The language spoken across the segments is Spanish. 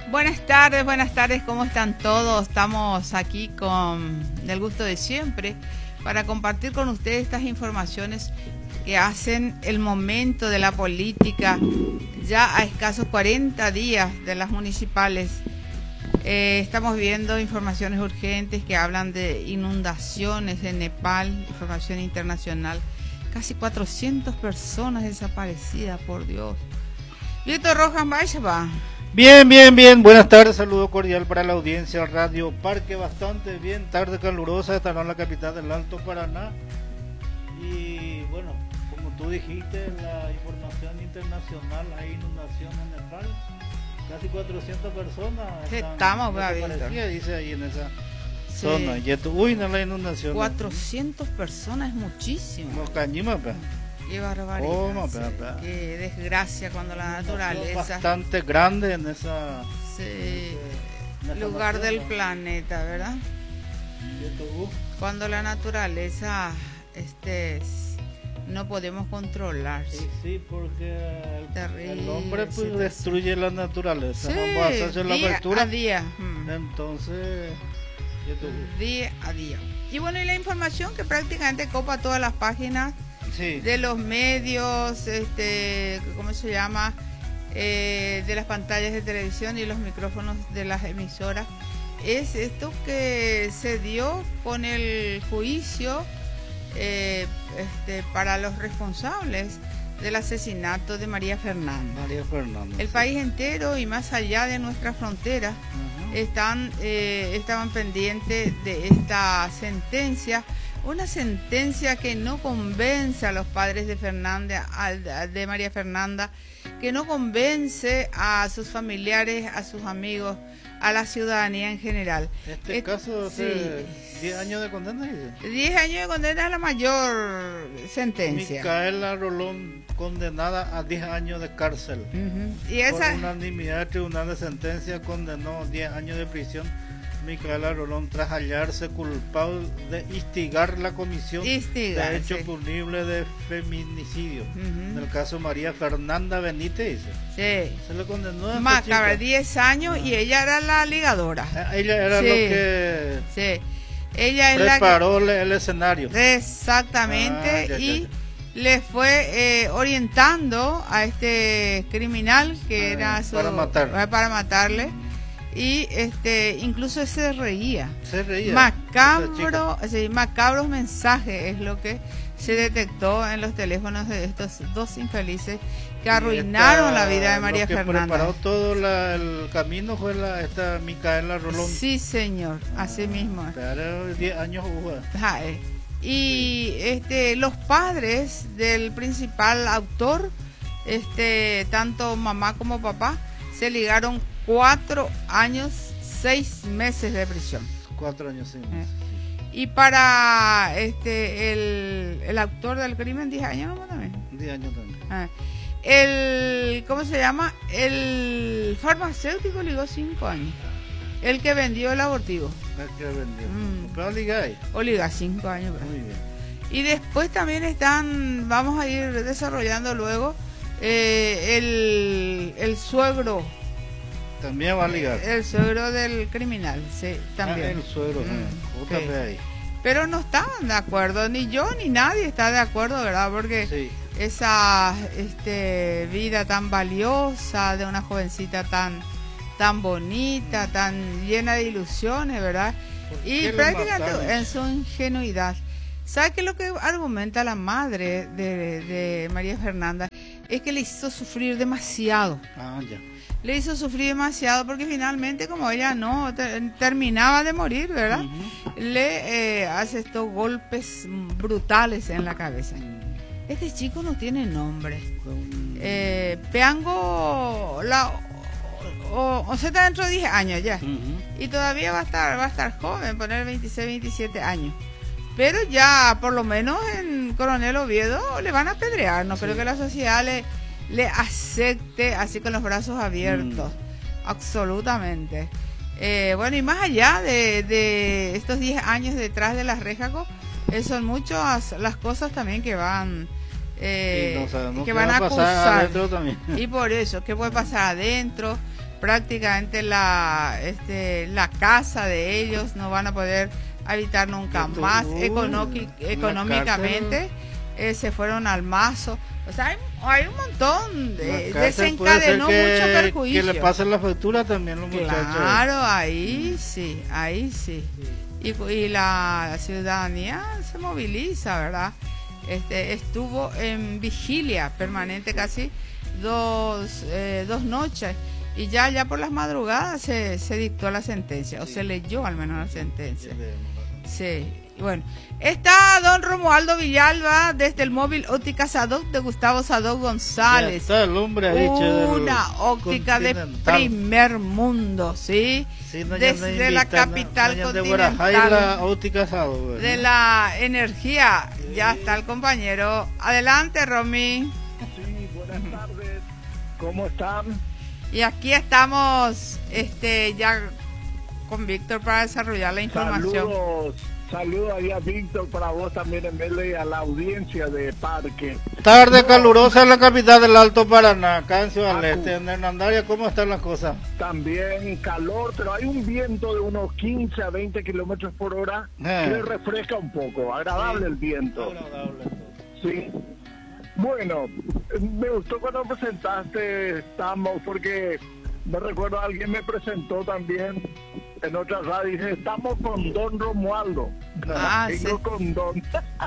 Buenas tardes, ¿cómo están todos? Estamos aquí con el gusto de siempre para compartir con ustedes estas informaciones que hacen el momento de la política ya a escasos 40 días de las municipales. Estamos viendo informaciones urgentes que hablan de inundaciones en Nepal, información internacional, casi 400 personas desaparecidas, por Dios. Víctor Rojas, vaya va. Bien. Buenas tardes, saludo cordial para la audiencia Radio Parque, bastante bien, tarde calurosa, esta no es la capital del Alto Paraná. Y bueno, como tú dijiste, la información internacional, hay inundación en Nepal, casi 400 personas estamos desaparecidas, dice ahí en esa zona. Uy, no, la inundación. 400 personas es muchísimo. Los cañimas, Qué barbaridad, qué desgracia cuando la naturaleza... Bastante grande en esa... Sí, lugar del planeta, ¿verdad? Cuando la naturaleza no podemos controlar. Sí, porque el hombre pues destruye la naturaleza. Sí, vamos a hacer la apertura. Día. Entonces... Día a día. Y bueno, y la información que prácticamente copa todas las páginas... Sí. De los medios, ¿cómo se llama? De las pantallas de televisión y los micrófonos de las emisoras. Es esto que se dio con el juicio para los responsables del asesinato de María Fernanda. El país entero y más allá de nuestras fronteras estaban pendientes de esta sentencia. Una sentencia que no convence a los padres de María Fernanda, que no convence a sus familiares, a sus amigos, a la ciudadanía en general. Este caso, sí. 10 años de condena, dice. 10 años de condena es la mayor sentencia. Micaela Rolón condenada a 10 años de cárcel. Y esa... Por unanimidad, el tribunal de sentencia condenó 10 años de prisión. Micaela Rolón, tras hallarse culpable de instigar la comisión de hecho punible de feminicidio. En el caso María Fernanda Benítez, dice. Sí. Se le condenó a Macabra, 10 años y ella era la ligadora. Ella era lo que ella preparó el escenario. Exactamente, le fue orientando a este criminal que era para matarle. Y incluso se reía. Macabros mensajes es lo que se detectó en los teléfonos de estos dos infelices que arruinaron la vida de María Fernanda. Preparó todo el camino fue esta Micaela Rolón. Sí, señor, así mismo. 10 años hubo. Y los padres del principal autor, tanto mamá como papá, se ligaron 4 años, 6 meses de prisión. 4 años, 6 meses. Y para el autor del crimen, 10 años no también. 10 años también. ¿Cómo se llama? El farmacéutico ligó 5 años. El que vendió el abortivo. El que vendió. Pero ligáis. O liga 5 años. Muy bien. Y después también vamos a ir desarrollando luego el suegro. También va a ligar. El suegro del criminal, sí, también. El suegro, ahí. Pero no estaban de acuerdo, ni yo ni nadie está de acuerdo, ¿verdad? Porque esa vida tan valiosa de una jovencita tan bonita, tan llena de ilusiones, ¿verdad? Y prácticamente en su ingenuidad. ¿Sabe qué es lo que argumenta la madre de María Fernanda? Es que le hizo sufrir demasiado. Le hizo sufrir demasiado porque finalmente, como ella no terminaba de morir, ¿verdad? Le hace estos golpes brutales en la cabeza. Este chico no tiene nombre. Peango, o sea, está dentro de 10 años ya. Y todavía va a estar joven, poner 26, 27 años. Pero ya, por lo menos en Coronel Oviedo le van a apedrear. No creo que la sociedad le acepte así con los brazos abiertos. Absolutamente. Bueno, y más allá de estos 10 años detrás de las rejas, son muchas las cosas también que van que van a acusar. También. Y por eso, ¿qué puede pasar adentro? prácticamente la casa de ellos, no van a poder habitar nunca más. Económicamente se fueron al mazo. O sea, hay un montón desencadenó mucho perjuicio. Que le pasen la factura también los muchachos. Claro, ahí sí. Y la ciudadanía se moviliza, ¿verdad? Estuvo en vigilia permanente casi dos noches, y ya por las madrugadas se dictó la sentencia, o se leyó al menos la sentencia. Sí, bueno, está don Romualdo Villalba desde el móvil Óptica Sadoc de Gustavo Sadoc González. Ya está el hombre ahí, una óptica de primer mundo, ¿sí? Sí, no, desde la capital continental de la energía. Ya está el compañero. Adelante, Romy. Sí, buenas tardes. ¿Cómo están? Y aquí estamos ya con Víctor para desarrollar la información. Saludos ahí a Víctor, para vos también en vez de a la audiencia de Parque. Tarde calurosa en la capital del Alto Paraná, acá en Ciudad del Este. En Hernandaria, ¿cómo están las cosas? También calor, pero hay un viento de unos 15 a 20 kilómetros por hora que refresca un poco. Agradable el viento. Agradable. Sí. Bueno, me gustó cuando presentaste, porque me recuerdo alguien me presentó también en otra radio, dice, estamos con don Romualdo. Sí. No con don.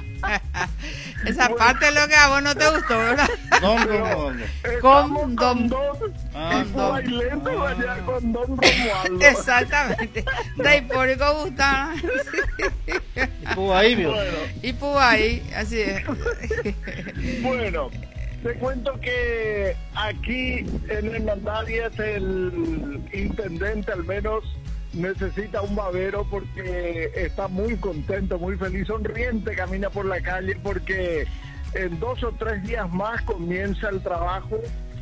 Esa parte es lo que a vos no te gustó, ¿verdad? Don Romualdo. Con don. Don. Bailando allá con don Romualdo. Exactamente. De Hipórico Gustavo. Y Pubaí, vio. Y Pubaí, así es. Bueno, te cuento que aquí en Hernandarias el intendente al menos necesita un babero porque está muy contento, muy feliz, sonriente, camina por la calle porque en 2 o 3 días más comienza el trabajo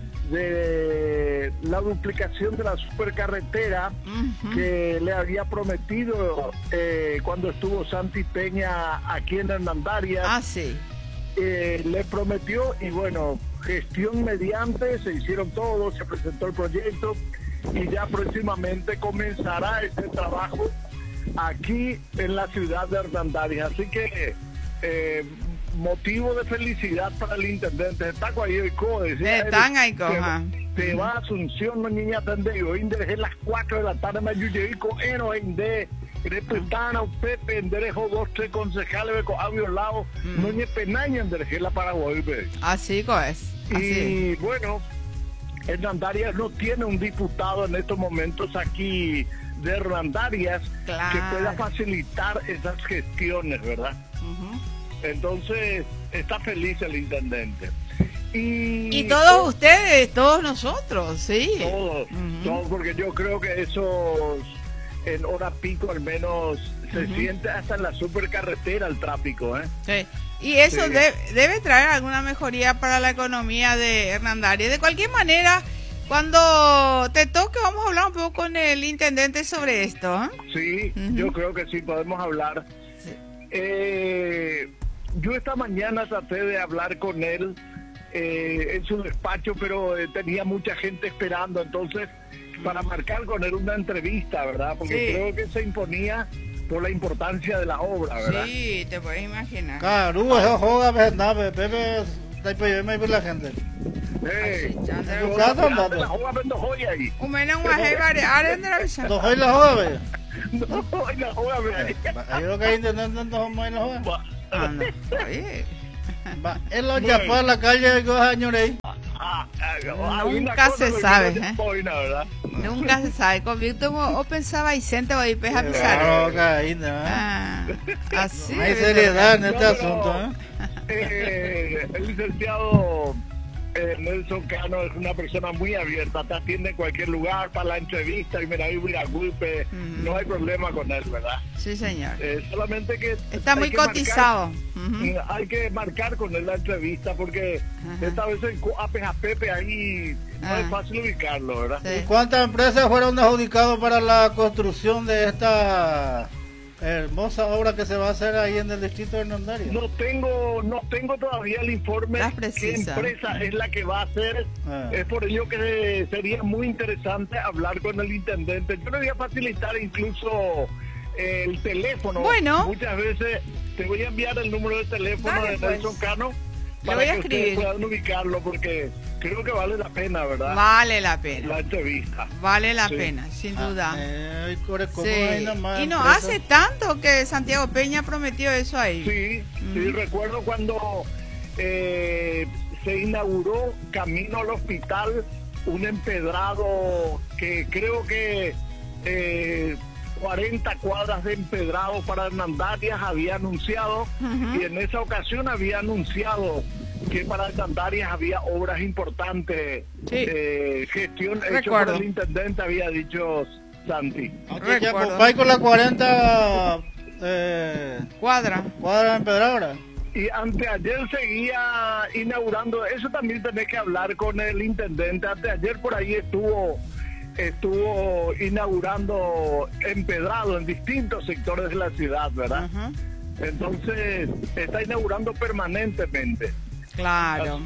de la duplicación de la supercarretera que le había prometido cuando estuvo Santi Peña aquí en Hernandarias. Sí. Le prometió y bueno, gestión mediante, se hicieron todo, se presentó el proyecto y ya próximamente comenzará este trabajo aquí en la ciudad de Hernandarias. Así que motivo de felicidad para el intendente. Está Guayoico, te va a Asunción, no niña tendejo, desde las 4 de la tarde, me ayudeico, de Repetana, Pepe, enderejo 2, 3 concejales, con Avio Lao, no ni penaña, endereje la Paraguay. Así es. Y bueno, Hernandarias no tiene un diputado en estos momentos aquí de Hernandarias que pueda facilitar esas gestiones, ¿verdad? Entonces, está feliz el intendente. Y todos ustedes, todos nosotros, sí. Todos, porque yo creo que esos, en hora pico al menos, se siente hasta en la supercarretera el tráfico, ¿eh? Sí. Y eso debe traer alguna mejoría para la economía de Hernandarias. De cualquier manera, cuando te toque, vamos a hablar un poco con el intendente sobre esto, ¿eh? Sí, yo creo que sí, podemos hablar. Sí. Yo esta mañana traté de hablar con él en su despacho, pero tenía mucha gente esperando, entonces para marcar con él una entrevista, ¿verdad? Porque creo que se imponía por la importancia de la obra, ¿verdad? Sí, te puedes imaginar. Claro, eso juega, Pepe, está por la gente. La joda vendo joya ahí. Umena guajebare, arendra bisa. No hoy la joda, ve. No, la joda ve. Yo creo que hay intentando no hoy la joda. Oye. Él lo llapó a la calle de 2 años ahí. Nunca se sabe, nunca se sabe. Con Víctor o pensaba Vicente o Ipes a pisar. Así. No hay seriedad en este asunto, el licenciado Nelson Cano es una persona muy abierta, te atiende en cualquier lugar para la entrevista y mira, no hay problema con él, ¿verdad? Sí, señor. Solamente que está muy cotizado. Hay que marcar con él la entrevista porque esta vez en a Pepe ahí no es fácil ubicarlo, ¿verdad? Sí. ¿Y cuántas empresas fueron adjudicadas para la construcción de esta hermosa obra que se va a hacer ahí en el distrito de Hernandaria. No tengo todavía el informe qué empresa es la que va a hacer. Es por ello que sería muy interesante hablar con el intendente. Yo le voy a facilitar incluso el teléfono. Bueno. Muchas veces te voy a enviar el número de teléfono de Nelson Cano para que ustedes puedan ubicarlo, porque creo que vale la pena, ¿verdad? Vale la pena. La entrevista. Vale la pena, sin duda. Sí. Y no hace tanto que Santiago Peña prometió eso ahí. Sí, recuerdo cuando se inauguró camino al hospital un empedrado que creo que 40 cuadras de empedrado para Hernandarias había anunciado, y en esa ocasión había anunciado que para Hernandarias había obras importantes. Gestión hecha por el intendente, había dicho Santi. Ya compáis con la 40 cuadra empedrada. Y anteayer seguía inaugurando, eso también tenés que hablar con el intendente. Anteayer por ahí estuvo inaugurando empedrado en distintos sectores de la ciudad, ¿verdad? Entonces está inaugurando permanentemente. Claro.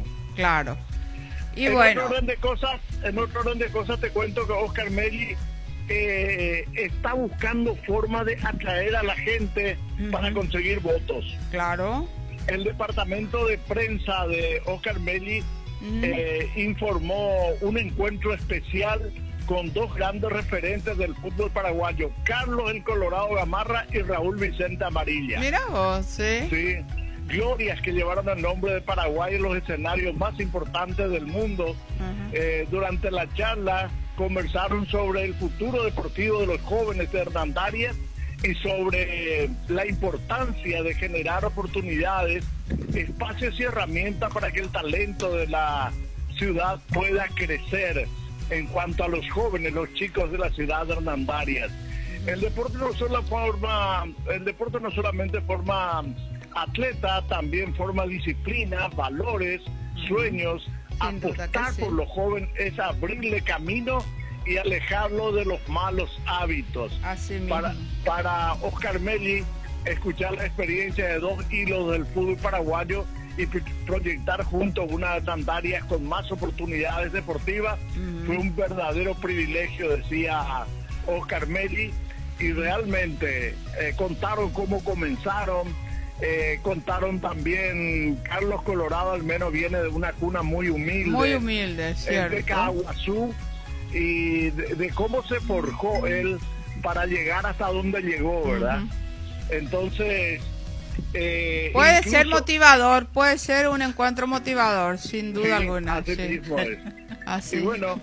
Y en bueno, otro orden de cosas te cuento que Oscar Melli está buscando forma de atraer a la gente para conseguir votos. Claro. El departamento de prensa de Oscar Melli informó un encuentro especial con dos grandes referentes del fútbol paraguayo, Carlos el Colorado Gamarra y Raúl Vicente Amarilla. Mira vos, Sí, glorias que llevaron el nombre de Paraguay en los escenarios más importantes del mundo. Durante la charla conversaron sobre el futuro deportivo de los jóvenes de Hernandarias y sobre la importancia de generar oportunidades, espacios y herramientas para que el talento de la ciudad pueda crecer en cuanto a los jóvenes, los chicos de la ciudad de Hernandarias. El deporte no solamente forma atleta, también forma disciplina, valores, sueños. Apostar por los jóvenes es abrirle camino y alejarlo de los malos hábitos. Así mismo. Para Oscar Melli, escuchar la experiencia de dos hilos del fútbol paraguayo y proyectar juntos una Hernandarias con más oportunidades deportivas fue un verdadero privilegio, decía Oscar Melli, y realmente contaron cómo comenzaron. Contaron también, Carlos Colorado al menos viene de una cuna muy humilde, cierto, de Caguazú, y de cómo se forjó él para llegar hasta donde llegó, ¿verdad? Entonces puede ser motivador, puede ser un encuentro motivador, sin duda alguna. Así mismo es. Así. Y bueno,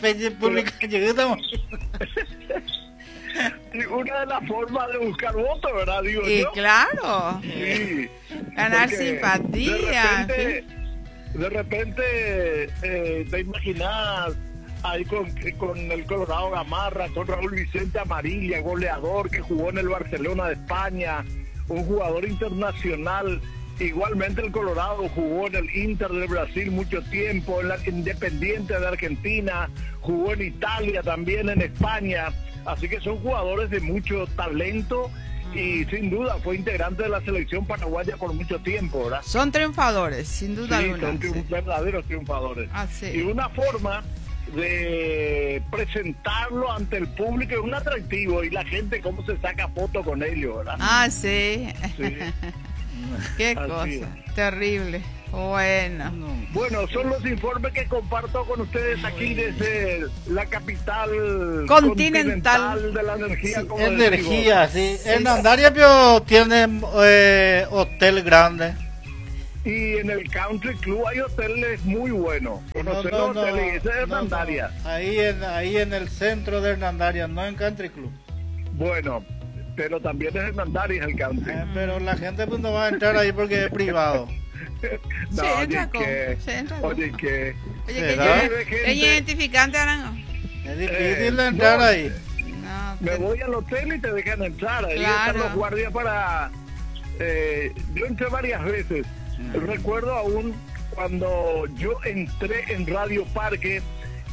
y una de las formas de buscar votos, ¿verdad? Digo y yo. Claro. Sí. Ganar simpatía. De repente te imaginas ahí con el Colorado Gamarra, con Raúl Vicente Amarilla, goleador que jugó en el Barcelona de España, un jugador internacional. Igualmente el Colorado jugó en el Inter de Brasil mucho tiempo, en la Independiente de Argentina, jugó en Italia, también en España. Así que son jugadores de mucho talento y sin duda fue integrante de la selección paraguaya por mucho tiempo, ¿verdad? Son triunfadores, sin duda alguna. Son verdaderos triunfadores. Y una forma de presentarlo ante el público es un atractivo, y la gente cómo se saca foto con ellos, ¿verdad? Sí. Qué cosa, terrible. Bueno, son los informes que comparto con ustedes aquí desde la capital continental de la energía. Sí. Hernandarias tiene hotel grande. Y en el Country Club hay hoteles muy buenos. Hoteles de Hernandarias. Ahí en el centro de Hernandarias, no en Country Club. Bueno, pero también es Hernandarias el Country. Pero la gente pues no va a entrar ahí porque es privado. No, oye, que identificante, Arango. Es difícil entrar ahí. Me voy al hotel y te dejan entrar. Ahí están los guardias para... yo entré varias veces. Recuerdo aún cuando yo entré en Radio Parque,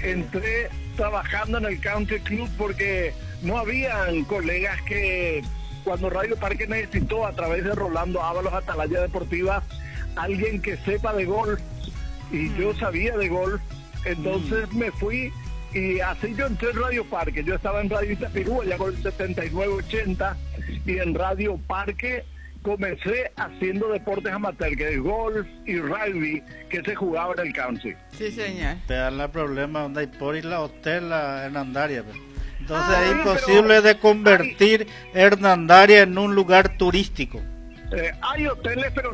entré trabajando en el Country Club porque no habían colegas que cuando Radio Parque necesitó, a través de Rolando Ábalos, Atalaya Deportiva, alguien que sepa de golf, y yo sabía de golf, entonces me fui, y así yo entré en Radio Parque. Yo estaba en Radio Itapirú, allá con el 79-80, y en Radio Parque comencé haciendo deportes amateur, que es golf y rugby, que se jugaba en el country. Sí, señor. Te da el problema donde hay por ir la hotel a Hernandaria. Entonces es imposible de convertir Hernandaria en un lugar turístico. Hay hoteles, pero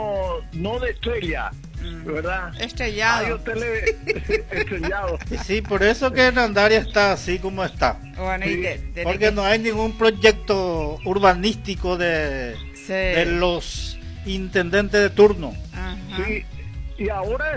no de estrella, ¿verdad? Estrellado. Hay hoteles estrellados. Sí, por eso que Hernandaria está así como está. Bueno, Sí, Porque no hay ningún proyecto urbanístico de los intendentes de turno. Ajá. Sí, y ahora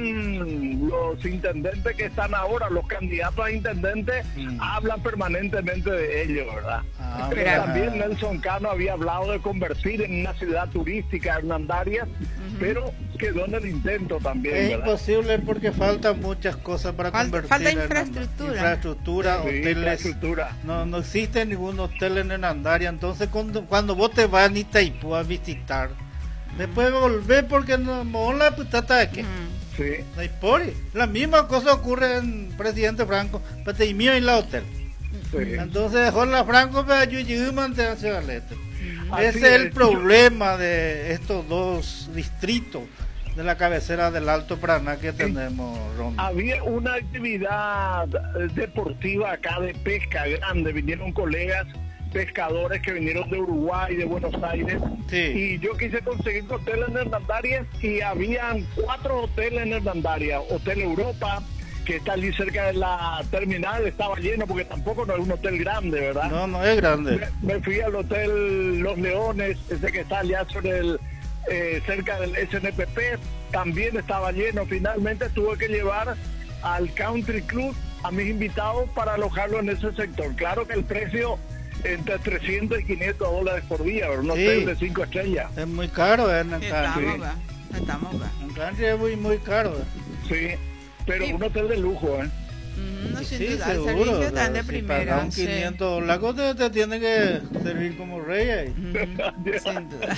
están los intendentes que están ahora, los candidatos a intendentes, hablan permanentemente de ello, ¿verdad? Pero Pero- también Nelson Cano había hablado de convertir en una ciudad turística a Hernandarias, pero quedó en el intento también, Es ¿verdad? imposible porque faltan muchas cosas para convertir. falta Hernandaria. infraestructura. Infraestructura, Sí, hoteles. infraestructura. No existe ningún hotel en Hernandaria. Entonces cuando vos te vas a Itaipú a visitar, después volver porque no la putata de que Sí. no hay por ahí. La misma cosa ocurre en Presidente Franco, pero te mío en la hotel. Sí. Entonces dejó la Franco para yo llegué mantenerse al este. Así Ese es el es. problema de estos dos distritos de la cabecera del Alto Paraná que tenemos, Ron. Había una actividad deportiva acá de pesca grande, vinieron colegas pescadores que vinieron de Uruguay, de Buenos Aires, Sí. y yo quise conseguir un hotel en Hernandarias y habían 4 hoteles en Hernandarias. Hotel Europa, que está allí cerca de la terminal, estaba lleno porque tampoco no es un hotel grande, ¿verdad? No es grande. Me fui al hotel Los Leones, ese que está allá sobre el cerca del SNPP, también estaba lleno. Finalmente tuve que llevar al Country Club a mis invitados para alojarlo en ese sector. Claro que el precio entre 300 y 500 dólares por día, un hotel de 5 estrellas. Es muy caro, en el Sí, country. estamos, va. En country es muy caro. Sí, pero Sí. un hotel de lujo, ¿eh? No, sin Sí, duda, el seguro. servicio tan de Si primera. pagas un 500 lacos te tiene que servir como rey ahí. Sin duda.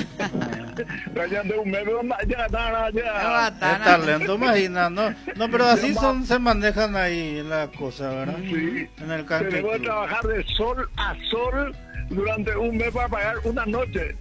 Vayan de un mes, ya. Es talento, imagina, ¿no? No, pero así se manejan ahí las cosas, ¿verdad? Sí. En el country Tenemos que club. trabajar de sol a sol durante un mes para pagar una noche.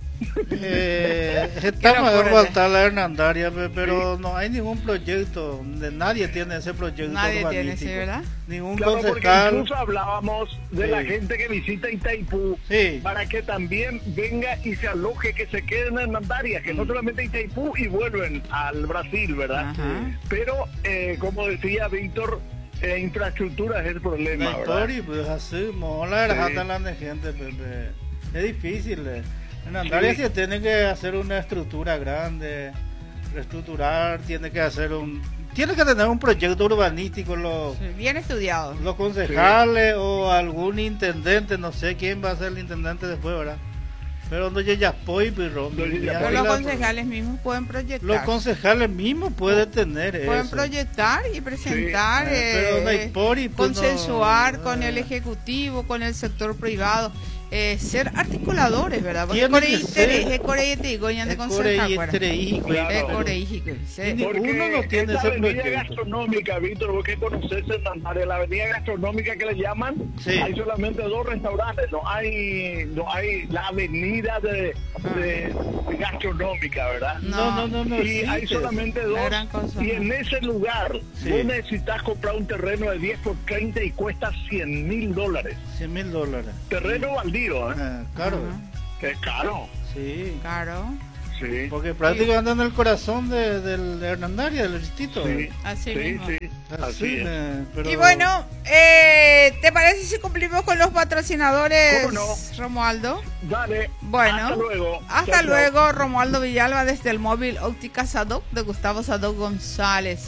Está Qué mejor locura, faltar la Hernandaria, pero no hay ningún proyecto, nadie tiene ese proyecto Nadie tiene, urbanístico. sí, ¿verdad? Ningún Claro, porque concejal. incluso hablábamos de Sí. la gente que visita Itaipú, Sí. para que también venga y se aloje, que se queden en Hernandarias, que no solamente Itaipú y vuelven al Brasil, ¿verdad? Ajá. Pero, como decía Víctor, infraestructura es el problema, No hay ¿verdad? por y, pues así, mola Sí. la gente, Pepe. Es difícil. En Andaria Sí. se tiene que hacer una estructura grande, reestructurar, tiene que tener un proyecto urbanístico Sí, bien estudiado. los concejales o algún intendente, no sé quién va a ser el intendente después, ¿verdad? Pero no ya apoyo, pero Pero los concejales mismos pueden proyectar. los concejales mismos pueden tener Pueden eso. proyectar y presentar, pero no hay por y, pues, consensuar no, con el Ejecutivo, con el sector privado, ser articuladores, ¿verdad? Porque Tiene Corey que ser. interés, Corey te digo, ya de Es consejar, estratégico, Claro. Corey, sí. Ni- Porque Uno no tiene esa ese avenida proyecto. gastronómica, Víctor, vos que conoces Hernandarias, la avenida gastronómica que le llaman, Sí. hay solamente 2 restaurantes, no hay la avenida de gastronómica, ¿verdad? No Y hay existe. solamente La 2, gran cosa, y ¿no? en ese lugar Sí. vos necesitas comprar un terreno de 10 por 30 y cuesta $100,000. $100,000. Terreno baldío, ¿eh? Claro, Que es caro. sí. Claro, Sí. Porque prácticamente en el corazón de Hernandaria, del distrito. Sí, así sí, mismo. sí. Así, Así es. pero- Y bueno, ¿te parece si cumplimos con los patrocinadores, ¿Cómo no? Romualdo? Dale. Bueno, Hasta luego. Hasta Chao, chao. luego, Romualdo Villalba desde el móvil Óptica Sadoc de Gustavo Sadoc González.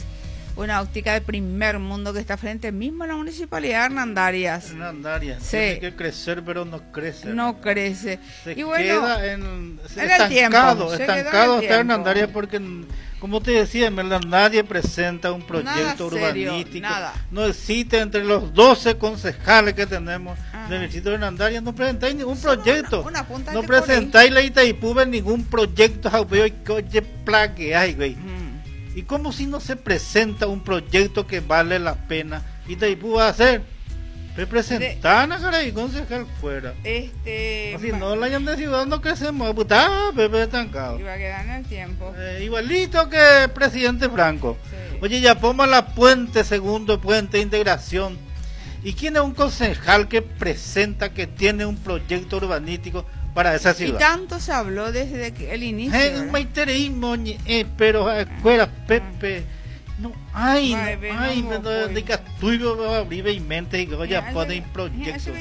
una óptica de primer mundo que está frente mismo a la municipalidad de Hernandarias. Sí. Tiene que crecer, pero no crece. No crece. Se y bueno, queda estancado está Hernandarias porque, como te decía, nadie presenta un proyecto urbanístico. No existe entre los 12 concejales que tenemos del distrito de Hernandarias, no presentáis ningún proyecto. No presentáis la Itaipú ningún proyecto, oye, plaque hay, güey. ¿Y cómo si no se presenta un proyecto que vale la pena? Itaipú va a hacer representar a Caray, concejal fuera. Si no la hayan decidido, no crecemos, Pepe estancado. Y va a quedar en el tiempo. Igualito que el presidente Franco. Sí. Oye, ya ponga la segundo puente de integración. ¿Y quién es un concejal que presenta que tiene un proyecto urbanístico para esa ciudad? Y tanto se habló desde el inicio. Un maiterismo, pero fuera Pepe. No hay, de que estudio abrir mente y que ya pueden proyectos.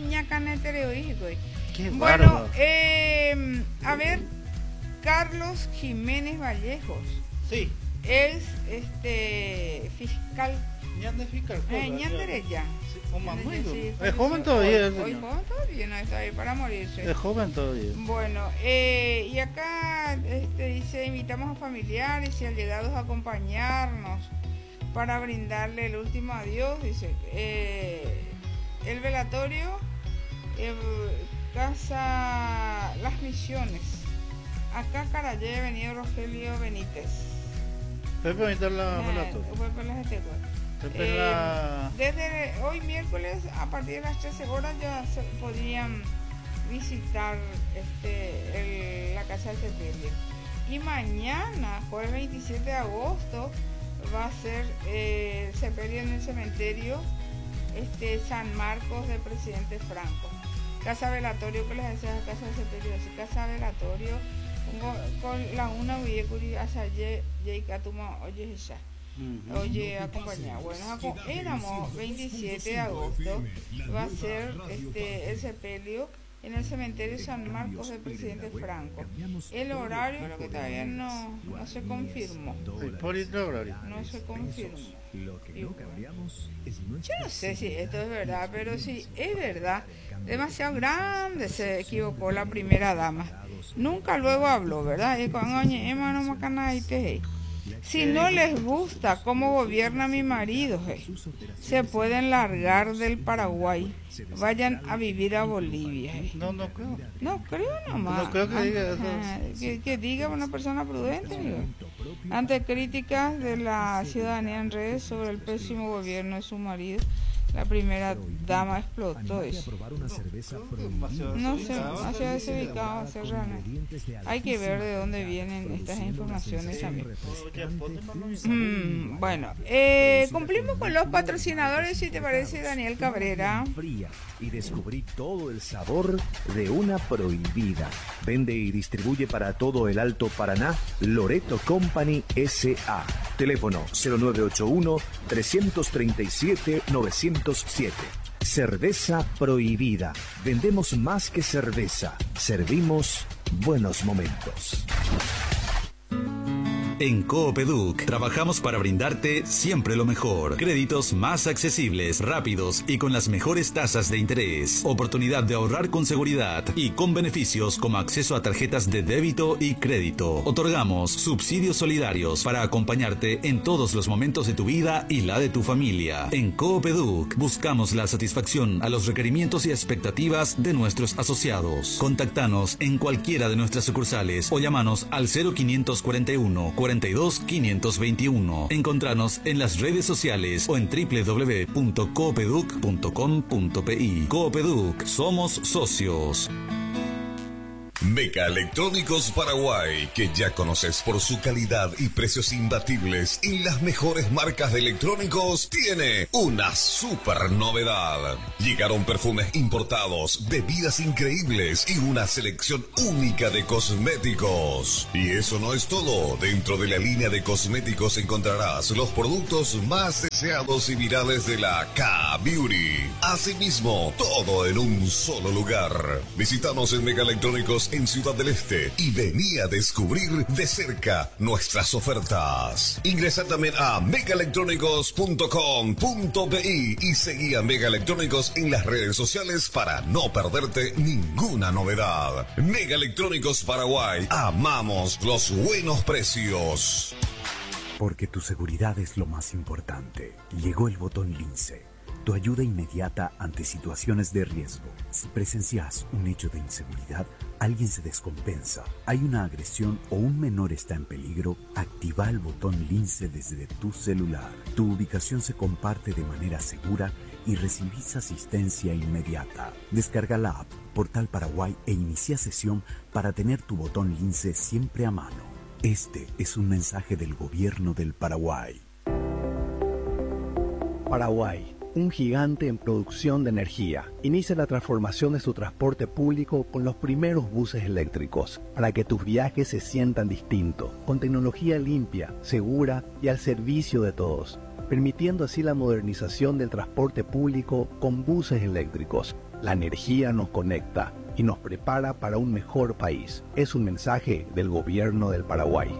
Bueno, a ver, Carlos Jiménez Vallejos. Sí. Es fiscal. Es joven todavía. No está ahí para morirse. Es joven todavía. Bueno, y acá dice, invitamos a familiares y allegados a acompañarnos para brindarle el último adiós. Dice, el velatorio, Casa Las Misiones. Acá Carayé, Avenida Rogelio Benítez. Pepe Benítez la desde hoy miércoles a partir de las 13 horas ya se podrían visitar la casa del sepelio. Y mañana, jueves 27 de agosto, va a ser el sepelio en el cementerio San Marcos del presidente Franco. Casa velatorio, que les decía, casa del sepelio, casa velatorio, con la una Uyecuri hacia Yeikatuma, oye, ya. Oye, acompañado. Bueno, éramos 27 de agosto, va a ser el sepelio en el cementerio San Marcos del presidente Franco. El horario, lo que todavía no se confirmó. No se confirmó. Yo no sé si esto es verdad, pero si es verdad, demasiado grande se equivocó la primera dama. Nunca luego habló, ¿verdad? Si no les gusta cómo gobierna mi marido, se pueden largar del Paraguay. Vayan a vivir a Bolivia. No creo. No creo nomás. No creo que diga eso. Que diga una persona prudente. Ante críticas de la ciudadanía en redes sobre el pésimo gobierno de su marido, la primera dama explotó eso. No sé, hacia desubicado, Serrano. Hay que ver de dónde vienen estas informaciones también. Bueno, cumplimos con los patrocinadores, si te parece, Daniel Cabrera. Y descubrí todo el sabor de una prohibida. Vende y distribuye para todo el Alto Paraná Loreto Company S.A. Teléfono 0981-337-907. Cerveza prohibida. Vendemos más que cerveza. Servimos buenos momentos. En Coopeduc trabajamos para brindarte siempre lo mejor. Créditos más accesibles, rápidos y con las mejores tasas de interés. Oportunidad de ahorrar con seguridad y con beneficios como acceso a tarjetas de débito y crédito. Otorgamos subsidios solidarios para acompañarte en todos los momentos de tu vida y la de tu familia. En Coopeduc buscamos la satisfacción a los requerimientos y expectativas de nuestros asociados. Contactanos en cualquiera de nuestras sucursales o llamanos al 0541 42 521. Encontranos en las redes sociales o en www.coopeduc.com.pi. Coopeduc, somos socios. Meca Electrónicos Paraguay, que ya conoces por su calidad y precios imbatibles y las mejores marcas de electrónicos, tiene una super novedad. Llegaron perfumes importados, bebidas increíbles y una selección única de cosméticos. Y eso no es todo. Dentro de la línea de cosméticos encontrarás los productos más deseados y virales de la K-Beauty. Asimismo, todo en un solo lugar. Visítanos en Meca Electrónicos Electrónicos en Ciudad del Este y vení a descubrir de cerca nuestras ofertas. Ingresa también a megaelectrónicos.com.bi y seguí a Mega Electrónicos en las redes sociales para no perderte ninguna novedad. Mega Electrónicos Paraguay. Amamos los buenos precios. Porque tu seguridad es lo más importante. Llegó el botón Lince. Tu ayuda inmediata ante situaciones de riesgo. Si presencias un hecho de inseguridad, alguien se descompensa, hay una agresión o un menor está en peligro, activa el botón Lince desde tu celular. Tu ubicación se comparte de manera segura y recibís asistencia inmediata. Descarga la app Portal Paraguay e inicia sesión para tener tu botón Lince siempre a mano. Este es un mensaje del Gobierno del Paraguay. Paraguay, un gigante en producción de energía, inicia la transformación de su transporte público con los primeros buses eléctricos, para que tus viajes se sientan distintos, con tecnología limpia, segura y al servicio de todos, permitiendo así la modernización del transporte público con buses eléctricos. La energía nos conecta y nos prepara para un mejor país. Es un mensaje del Gobierno del Paraguay.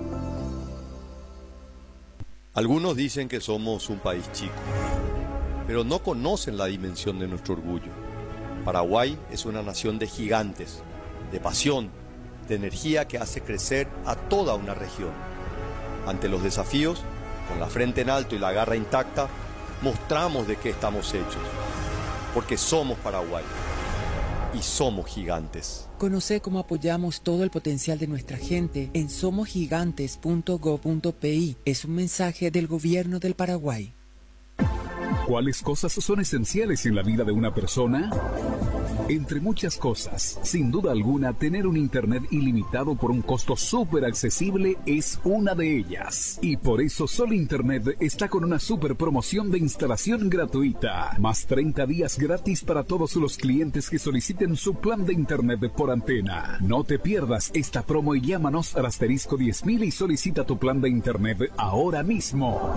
Algunos dicen que somos un país chico, pero no conocen la dimensión de nuestro orgullo. Paraguay es una nación de gigantes, de pasión, de energía que hace crecer a toda una región. Ante los desafíos, con la frente en alto y la garra intacta, mostramos de qué estamos hechos. Porque somos Paraguay y somos gigantes. Conoce cómo apoyamos todo el potencial de nuestra gente en somosgigantes.go.pi. Es un mensaje del Gobierno del Paraguay. ¿Cuáles cosas son esenciales en la vida de una persona? Entre muchas cosas, sin duda alguna, tener un internet ilimitado por un costo súper accesible es una de ellas. Y por eso Sol Internet está con una súper promoción de instalación gratuita. Más 30 días gratis para todos los clientes que soliciten su plan de internet por antena. No te pierdas esta promo y llámanos al asterisco 10.000 y solicita tu plan de internet ahora mismo.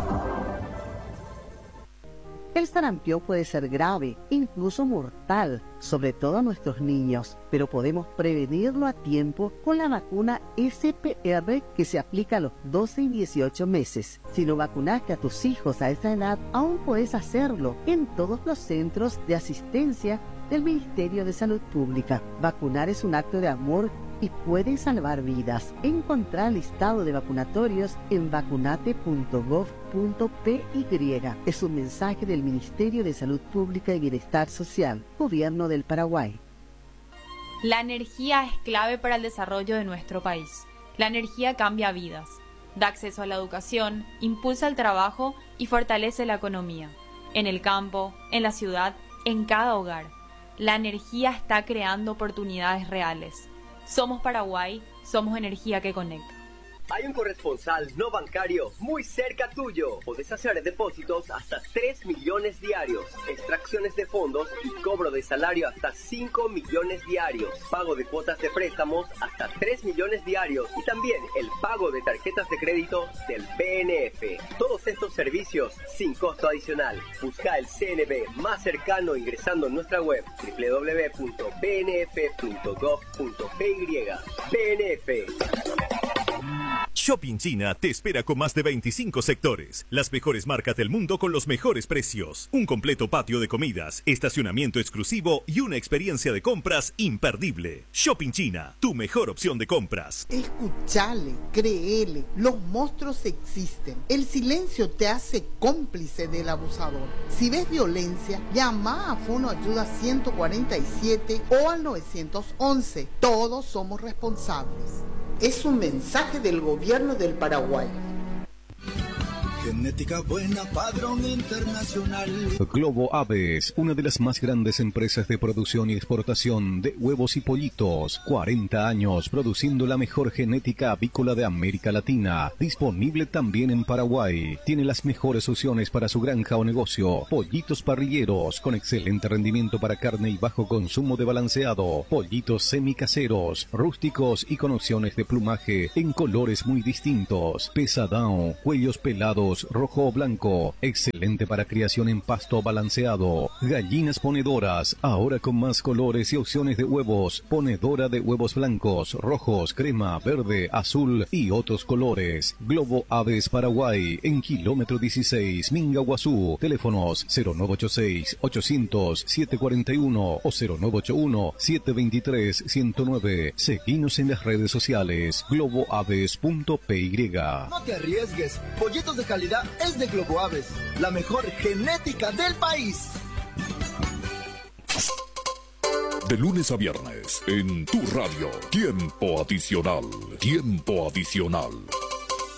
El sarampión puede ser grave, incluso mortal, sobre todo a nuestros niños, pero podemos prevenirlo a tiempo con la vacuna SPR que se aplica a los 12 y 18 meses. Si no vacunaste a tus hijos a esa edad, aún puedes hacerlo en todos los centros de asistencia del Ministerio de Salud Pública. Vacunar es un acto de amor y puede salvar vidas. Encontrar el listado de vacunatorios en vacunate.gov.py. Es un mensaje del Ministerio de Salud Pública y Bienestar Social, Gobierno del Paraguay. La energía es clave para el desarrollo de nuestro país. La energía cambia vidas, da acceso a la educación, impulsa el trabajo y fortalece la economía. En el campo, en la ciudad, en cada hogar. La energía está creando oportunidades reales. Somos Paraguay, somos energía que conecta. Hay un corresponsal no bancario muy cerca tuyo. Podés hacer depósitos hasta 3 millones diarios, extracciones de fondos y cobro de salario hasta 5 millones diarios, pago de cuotas de préstamos hasta 3 millones diarios y también el pago de tarjetas de crédito del BNF. Todos estos servicios sin costo adicional. Busca el CNB más cercano ingresando en nuestra web www.bnf.gov.py. BNF. Shopping China te espera con más de 25 sectores, las mejores marcas del mundo con los mejores precios, un completo patio de comidas, estacionamiento exclusivo y una experiencia de compras imperdible. Shopping China, tu mejor opción de compras. Escuchale, créele, los monstruos existen. El silencio te hace cómplice del abusador. Si ves violencia, llama a Fono Ayuda 147 o al 911. Todos somos responsables. Es un mensaje del Gobierno del Paraguay. Genética buena, padrón internacional. Globo Aves, una de las más grandes empresas de producción y exportación de huevos y pollitos. 40 años produciendo la mejor genética avícola de América Latina. Disponible también en Paraguay. Tiene las mejores opciones para su granja o negocio. Pollitos parrilleros con excelente rendimiento para carne y bajo consumo de balanceado. Pollitos semicaseros, rústicos y con opciones de plumaje en colores muy distintos. Pesadão, cuellos pelados huevos rojo o blanco, excelente para criación en pasto balanceado. Gallinas ponedoras, ahora con más colores y opciones de huevos. Ponedora de huevos blancos, rojos, crema, verde, azul y otros colores. Globo Aves Paraguay, en kilómetro 16, Mingaguazú. Teléfonos 0986-800-741 o 0981-723-109. Seguinos en las redes sociales, globoaves.py. No te arriesgues, pollitos de calidad es de Globo Aves, la mejor genética del país. De lunes a viernes, en tu radio, Tiempo Adicional. Tiempo Adicional.